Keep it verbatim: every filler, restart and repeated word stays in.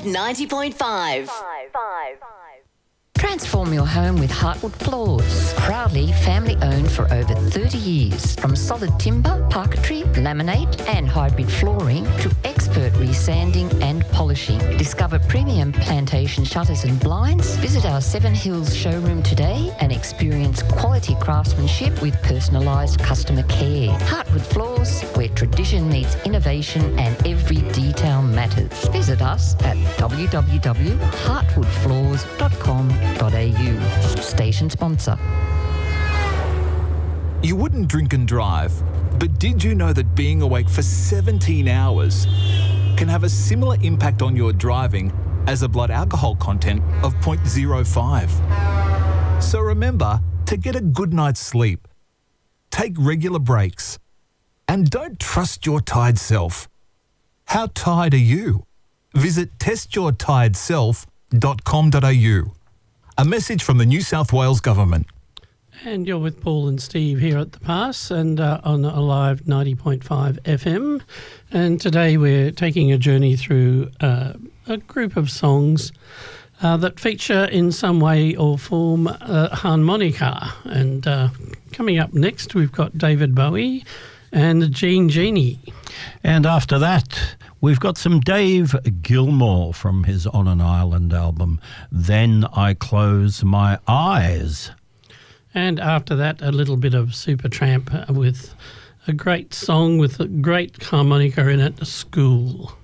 Alive ninety point five. Transform your home with Heartwood Floors. Proudly family-owned for over thirty years. From solid timber, parquetry, laminate and hybrid flooring to expert resanding and polishing. Discover premium plantation shutters and blinds. Visit our Seven Hills showroom today and experience quality craftsmanship with personalised customer care. Heartwood Floors, where tradition meets innovation and every detail matters. Visit us at w w w dot heartwood floors dot com dot a u. Station sponsor. You wouldn't drink and drive, but did you know that being awake for seventeen hours can have a similar impact on your driving as a blood alcohol content of zero point zero five? So remember to get a good night's sleep, take regular breaks, and don't trust your tired self. How tired are you? Visit test your tired self dot com dot a u. A message from the New South Wales Government. And you're with Paul and Steve here at The Pass and uh, on Alive ninety point five F M. And today we're taking a journey through uh, a group of songs uh, that feature in some way or form uh, harmonica. And uh, coming up next, we've got David Bowie and Jean Genie. And after that, we've got some Dave Gilmour from his On an Island album, Then I Close My Eyes. And after that, a little bit of Supertramp with a great song with a great harmonica in it, School.